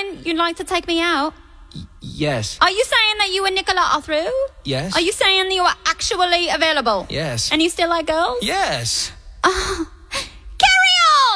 saying you'd like to take me out? Yes. Are you saying that you and Nicola are through? Yes. Are you saying that you are actually available? Yes. And you still like girls? Yes. Oh,